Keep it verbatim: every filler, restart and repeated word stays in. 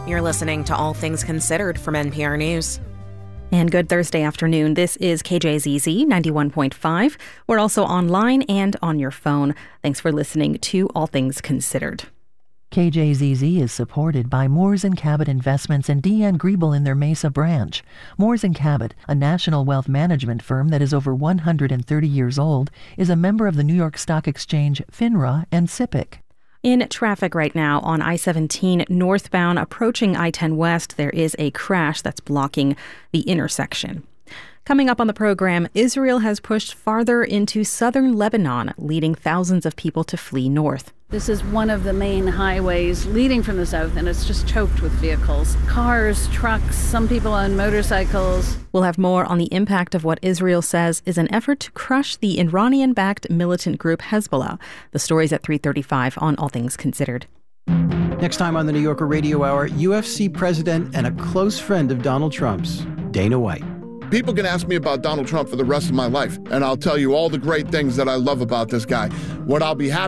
You're listening to All Things Considered from N P R News. And good Thursday afternoon. This is K J Z Z ninety-one point five. We're also online and on your phone. Thanks for listening to All Things Considered. K J Z Z is supported by Moores and Cabot Investments and Deanne Griebel in their Mesa branch. Moores and Cabot, a national wealth management firm that is over one hundred thirty years old, is a member of the New York Stock Exchange, FINRA, and SIPC. In traffic right now on I seventeen northbound approaching I ten West, there is a crash that's blocking the intersection. Coming up on the program, Israel has pushed farther into southern Lebanon, leading thousands of people to flee north. This is one of the main highways leading from the south, and it's just choked with vehicles. Cars, trucks, some people on motorcycles. We'll have more on the impact of what Israel says is an effort to crush the Iranian-backed militant group Hezbollah. The story's at three thirty-five on All Things Considered. Next time on the New Yorker Radio Hour, U F C president and a close friend of Donald Trump's, Dana White. People can ask me about Donald Trump for the rest of my life, and I'll tell you all the great things that I love about this guy. What I'll be happy